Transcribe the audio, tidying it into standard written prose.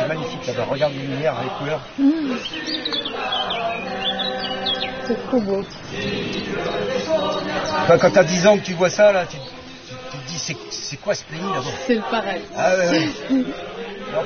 c'est magnifique là-bas. Regarde les lumières, les couleurs. C'est trop beau. Enfin, quand t'as 10 ans que tu vois ça, là, tu te dis, c'est quoi ce pays d'abord? C'est le paradis. Ah ouais, ouais.